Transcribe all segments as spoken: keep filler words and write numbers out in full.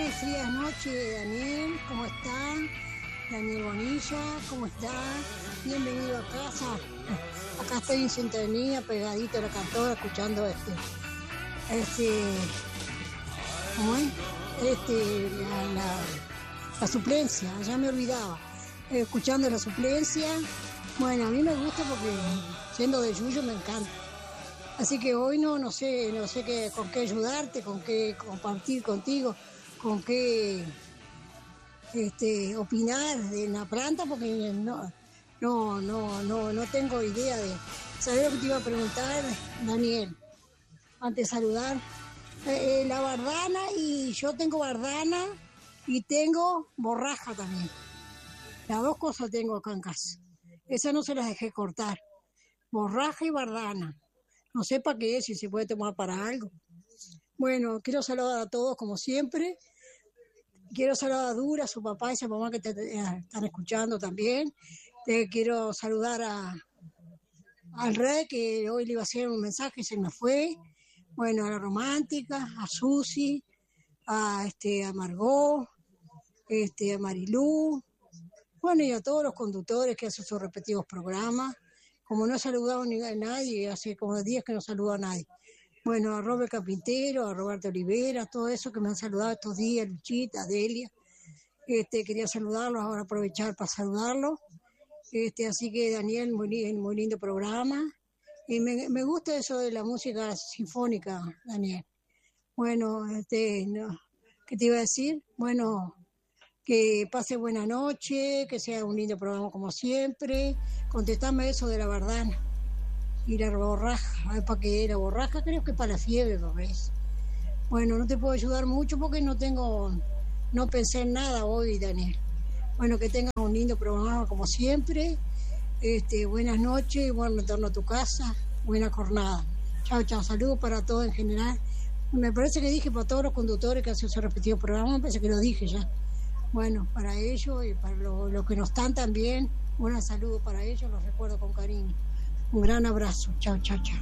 Buenas y frías noches, Daniel, ¿cómo está? Daniel Bonilla, ¿cómo está? Bienvenido a casa. Acá estoy en sintonía, pegadito a la cantora, escuchando este, este, ¿cómo es? Este, la, la, la suplencia, ya me olvidaba. Eh, escuchando la suplencia. Bueno, a mí me gusta porque siendo de Yuyo me encanta. Así que hoy no, no sé, no sé qué, con qué ayudarte, con qué compartir contigo, con qué este, opinar de la planta, porque no, no, no, no, no tengo idea de. ¿Sabes lo que te iba a preguntar, Daniel? Antes de saludar. Eh, eh, la bardana, y yo tengo bardana y tengo borraja también. Las dos cosas tengo acá en casa. Esas no se las dejé cortar. Borraja y bardana. No sé para qué es, si se puede tomar para algo. Bueno, quiero saludar a todos como siempre. Quiero saludar a Dura, a su papá y a su mamá que te, te están escuchando también. Te quiero saludar a al Rey, que hoy le iba a hacer un mensaje y se me fue. Bueno, a la Romántica, a Susi, a, este, a Margot, este, a Marilú. Bueno, y a todos los conductores que hacen sus respectivos programas. Como no he saludado ni a nadie, hace como días que no saludo a nadie. Bueno, a Robert Carpintero, a Roberto Olivera, todo eso que me han saludado estos días, Luchita, Delia. Este, quería saludarlos, ahora aprovechar para saludarlos. Este, así que Daniel, muy, muy lindo programa. Y me, me gusta eso de la música sinfónica, Daniel. Bueno, este, no, ¿qué te iba a decir? Bueno, que pase buena noche, que sea un lindo programa como siempre. Contestame eso de la bardana y la borraja. A ver, ¿para qué era borraja? Creo que para la fiebre, lo ves. Bueno, no te puedo ayudar mucho porque no tengo, no pensé en nada hoy, Daniel. Bueno, que tengas un lindo programa como siempre. Este, buenas noches, buen retorno a tu casa, buena jornada. Chao, chao, saludos para todos en general. Me parece que dije para todos los conductores que hacen su repetido programa, me parece que lo dije ya. Bueno, para ellos y para los lo que no están también, un saludo para ellos, los recuerdo con cariño. Un gran abrazo. Chao, chao, chao.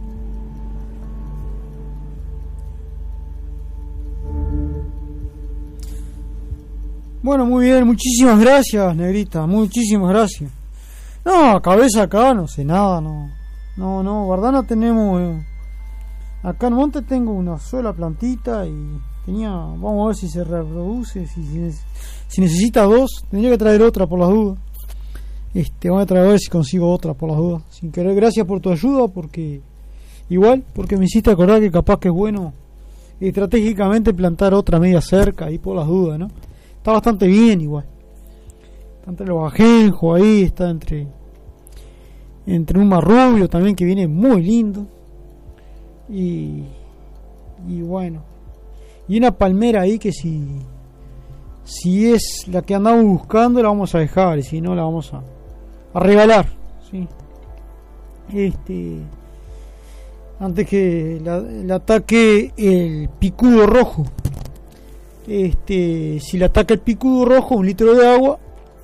Bueno, muy bien, muchísimas gracias, Negrita, muchísimas gracias. No, cabeza acá, no sé nada, no. No, no, bardana tenemos. Eh, acá en Monte tengo una sola plantita y tenía. Vamos a ver si se reproduce, si, si, si necesita dos, tendría que traer otra por las dudas. Este, voy a traer a ver si consigo otra por las dudas. Sin querer, gracias por tu ayuda, porque. Igual, porque me hiciste acordar que capaz que es bueno estratégicamente plantar otra media cerca ahí por las dudas, ¿no? Está bastante bien igual. Está entre los ajenjos ahí, está entre entre un marrubio también que viene muy lindo. Y y bueno. Y una palmera ahí que si si es la que andamos buscando la vamos a dejar, y si no la vamos a, a regalar, ¿sí? Este antes que la, la ataque el picudo rojo. Este, si le ataca el picudo rojo, un litro de agua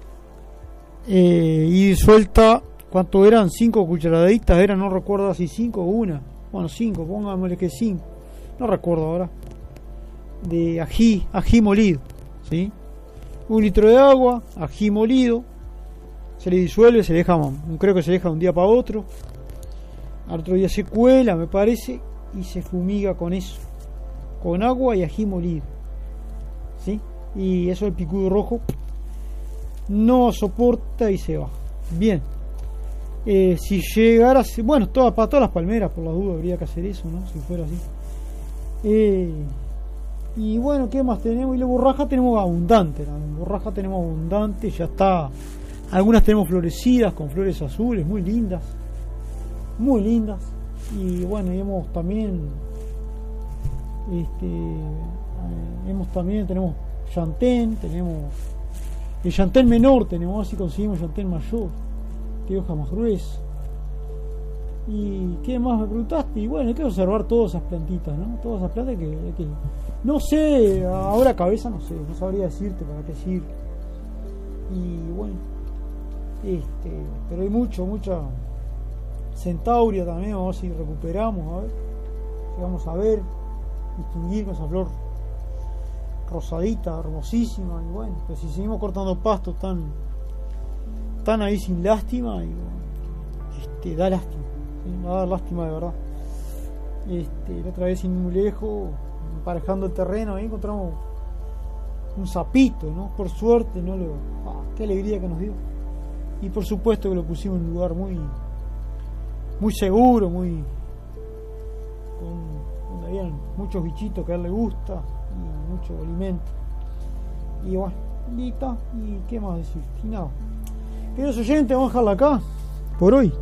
eh, y suelta, ¿cuánto eran? Cinco cucharaditas, eran, no recuerdo si cinco o una, bueno, cinco, pongámosle que cinco, no recuerdo ahora, de ají, ají molido, ¿sí? Un litro de agua, ají molido, se le disuelve, se deja, creo que se deja de un día para otro, al otro día se cuela, me parece, y se fumiga con eso, con agua y ají molido. ¿Sí? Y eso el picudo rojo no soporta y se va. Bien, eh, si llegara, bueno, toda, para todas las palmeras, por la duda habría que hacer eso, ¿no? Si fuera así. Eh, y bueno, ¿qué más tenemos? Y la borraja tenemos abundante, la borraja tenemos abundante, ya está. Algunas tenemos florecidas con flores azules, muy lindas, muy lindas. Y bueno, y hemos también, este. Eh, hemos también, tenemos llantén, tenemos el llantén menor, tenemos, así conseguimos llantén mayor, que hoja más gruesa. Y qué más me preguntaste, y bueno, hay que observar todas esas plantitas, ¿no? Todas esas plantas que, que no sé, ahora cabeza no sé, no sabría decirte para qué sirve. Y bueno, este, pero hay mucho, mucha centauria también, vamos a ver si recuperamos, a ver, si vamos a ver, distinguir con esa flor rosadita, hermosísima, y bueno, pues si seguimos cortando pasto tan, tan ahí sin lástima, y bueno, este, da lástima, ¿sí? Va a dar lástima de verdad. Este, la otra vez sin muy lejos, emparejando el terreno, ahí encontramos un sapito, ¿no? Por suerte, no lo, ah, qué alegría que nos dio. Y por supuesto que lo pusimos en un lugar muy, muy seguro, muy, con, donde habían muchos bichitos que a él le gusta y mucho alimento. Y bueno, y está, y qué más decir, y nada. Queridos oyentes, vamos a dejarla acá por hoy.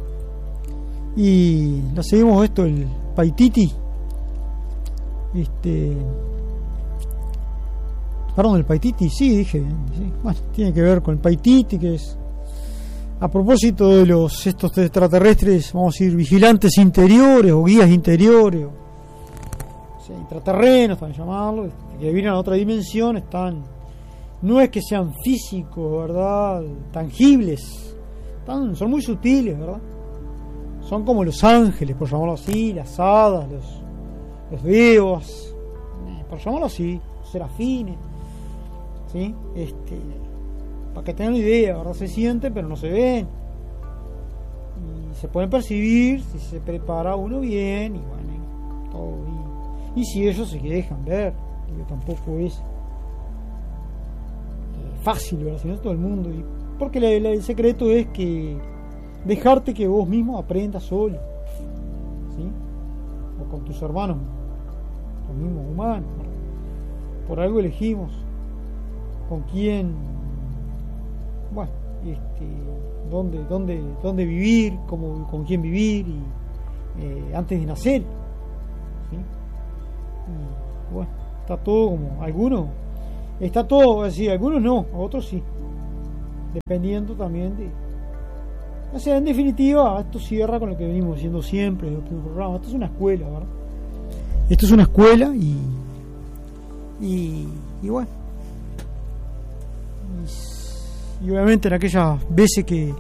Y la seguimos esto, el Paititi. Este. Perdón, el Paititi, sí, dije bien. Sí. Bueno, tiene que ver con el Paititi, que es. A propósito de los estos extraterrestres, vamos a decir, vigilantes interiores o guías interiores, o, o sea, intraterrenos, para llamarlo, que vienen a otra dimensión, están. No es que sean físicos, ¿verdad? Tangibles. Están, son muy sutiles, ¿verdad? Son como los ángeles, por llamarlo así, las hadas, los, los devas, eh, por llamarlo así, los serafines, ¿sí? Este, para que tengan una idea, ¿verdad? Se sienten, pero no se ven. Y se pueden percibir si se prepara uno bien, y bueno, todo. Y, y si ellos se dejan ver, digo, tampoco es eh, fácil, ¿verdad? Si no es todo el mundo. Y, porque la, la, el secreto es que dejarte que vos mismo aprendas solo, ¿sí? O con tus hermanos, los mismos humanos. Por algo elegimos con quién, bueno, este, dónde, dónde, dónde vivir, cómo, con quién vivir, y eh, antes de nacer, ¿sí? Y, bueno, está todo como, algunos, está todo, es decir, algunos no, otros sí, dependiendo también de. O sea, en definitiva, esto cierra con lo que venimos diciendo siempre en el programa. Esto es una escuela, ¿verdad? Esto es una escuela y y, y bueno, y, y obviamente en aquellas veces que,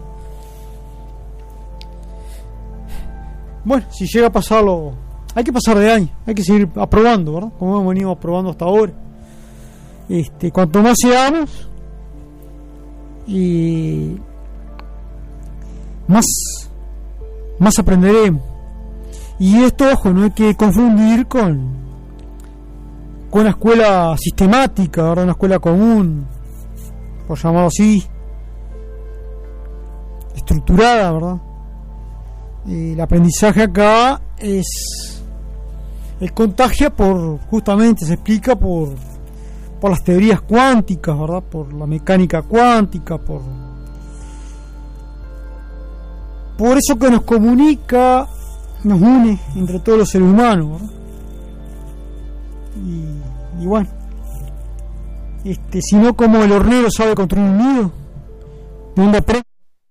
bueno, si llega a pasarlo, hay que pasar de año, hay que seguir aprobando, ¿verdad? Como hemos venido aprobando hasta ahora. Este, cuanto más seamos y más más aprenderemos. Y esto, ojo, no hay que confundir con con una escuela sistemática, ¿verdad? Una escuela común, por llamarlo así, estructurada, ¿verdad? Y el aprendizaje acá es el contagia por, justamente se explica por por las teorías cuánticas, ¿verdad? Por la mecánica cuántica, por Por eso que nos comunica, nos une entre todos los seres humanos, ¿verdad? Y, y bueno, este, si no, como el hornero sabe construir un nido, ¿de dónde aprende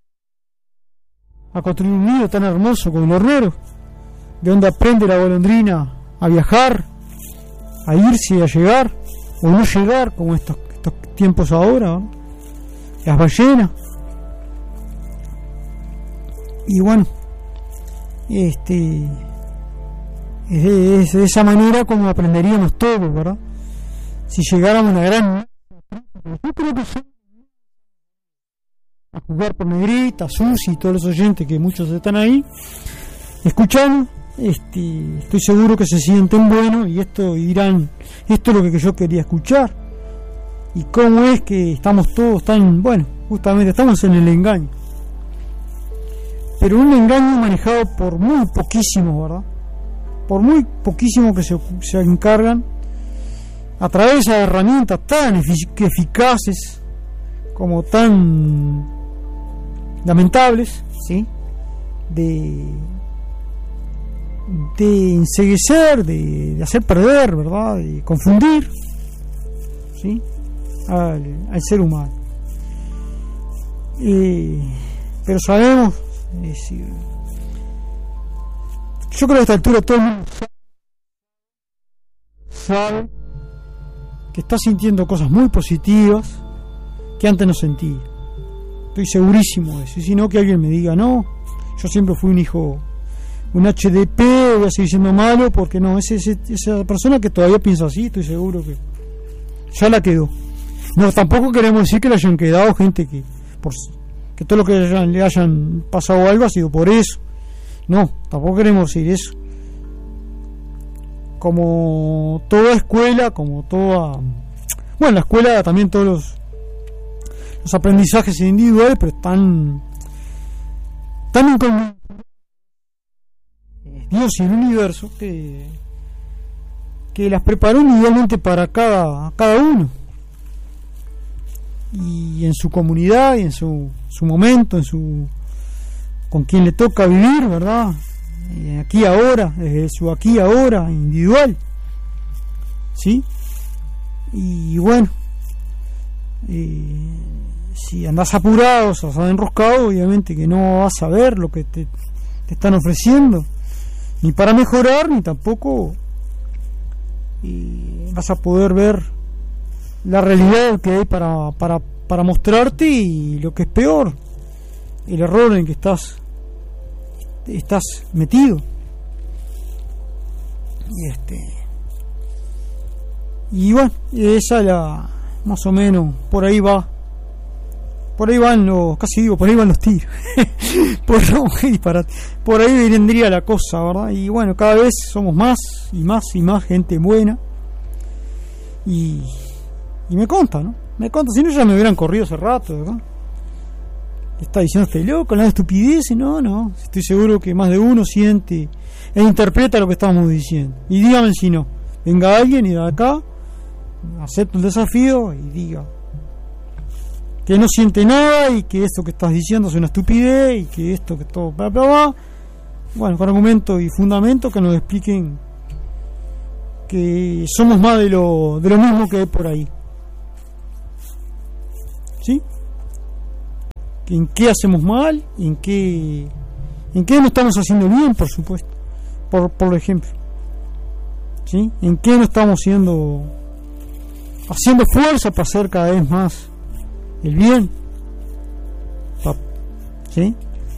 a construir un nido tan hermoso como el hornero? ¿De dónde aprende la golondrina a viajar, a irse y a llegar, o no llegar, como estos, estos tiempos ahora, ¿verdad? Las ballenas. Y bueno, este es de, es de esa manera como aprenderíamos todos, ¿verdad? Si llegáramos a una gran, yo creo que a jugar por Negrita, Susi y todos los oyentes, que muchos están ahí escuchando, este, estoy seguro que se sienten buenos y esto y dirán, esto es lo que yo quería escuchar. Y cómo es que estamos todos tan, bueno, justamente estamos en el engaño. Pero un engaño manejado por muy poquísimos, ¿verdad? Por muy poquísimos que se, se encargan a través de herramientas tan efic- eficaces como tan lamentables, ¿sí? De de enceguecer, de, de hacer perder, ¿verdad? De confundir, ¿sí? Al, al ser humano. Eh, pero sabemos, es decir, yo creo que a esta altura todo el mundo sabe que está sintiendo cosas muy positivas que antes no sentía. Estoy segurísimo de eso. Y si no, que alguien me diga, no, yo siempre fui un hijo, un H D P, voy a seguir siendo malo, porque no, es ese, esa persona que todavía piensa así, estoy seguro que ya la quedó. No, tampoco queremos decir que le hayan quedado gente que por que todo lo que hayan, le hayan pasado algo ha sido por eso. No, tampoco queremos decir eso. Como toda escuela, como toda, bueno, la escuela también todos los los aprendizajes individuales, pero están tan con Dios y el universo que que las preparó individualmente para cada cada uno, y en su comunidad y en su su momento, en su con quien le toca vivir, ¿verdad? Eh, aquí ahora, desde su aquí ahora individual, ¿sí? Y bueno, eh, si andás apurado, si andás enroscado, obviamente que no vas a ver lo que te, te están ofreciendo, ni para mejorar, ni tampoco eh, vas a poder ver la realidad que hay para, para, para mostrarte, y lo que es peor, el error en que estás estás metido. Y este y bueno, esa la más o menos por ahí va por ahí van los casi digo por ahí van los tiros por, no, disparate. Por ahí vendría la cosa, ¿verdad? Y bueno, cada vez somos más y más y más gente buena, y y me consta, ¿no? Me consta, si no ya me hubieran corrido hace rato, ¿verdad? Está diciendo este loco, la estupidez. No, no, estoy seguro que más de uno siente e interpreta lo que estamos diciendo. Y díganme si no, venga alguien y de acá acepta el desafío y diga que no siente nada, y que esto que estás diciendo es una estupidez, y que esto que todo bla bla bla. Bueno, con argumentos y fundamentos que nos expliquen que somos más de lo de lo mismo que hay por ahí, ¿sí? En qué hacemos mal, y en qué en qué no estamos haciendo bien, por supuesto, por por ejemplo, ¿sí? En qué no estamos haciendo haciendo fuerza para hacer cada vez más el bien, ¿sí?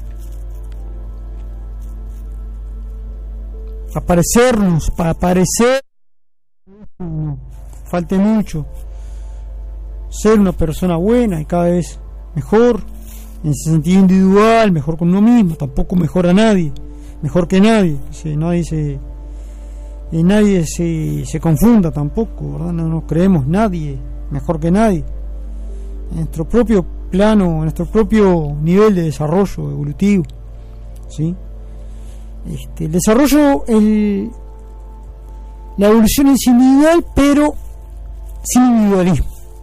Para parecernos, para parecer, no, falte mucho, ser una persona buena y cada vez mejor, en ese sentido individual, mejor con uno mismo, tampoco mejor a nadie, mejor que nadie, ¿sí? Nadie se y nadie se, se confunda tampoco, ¿verdad? No nos creemos nadie mejor que nadie. En nuestro propio plano, en nuestro propio nivel de desarrollo evolutivo, ¿sí? Este, el desarrollo, el, la evolución es individual, pero sin individualismo.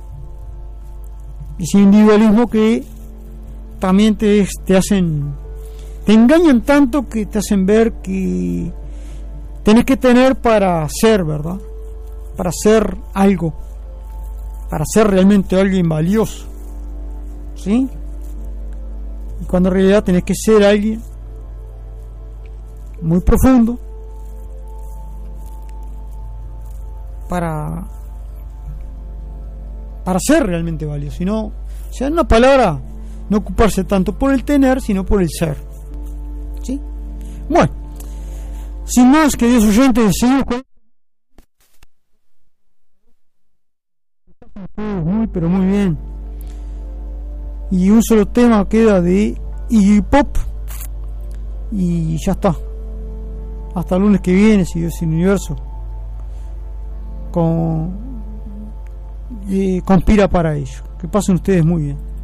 Ese individualismo que también te, te hacen, te engañan tanto que te hacen ver que tenés que tener para ser, ¿verdad? Para ser algo, para ser realmente alguien valioso, ¿sí? Y cuando en realidad tenés que ser alguien muy profundo para para ser realmente valioso, sino, o sea, en una palabra, no ocuparse tanto por el tener, sino por el ser, ¿sí? Bueno, sin más, queridos oyentes, seguimos con muy pero muy bien, y un solo tema queda de Iggy Pop y ya está. Hasta el lunes que viene, si Dios y el universo con, eh, conspira para ello. Que pasen ustedes muy bien.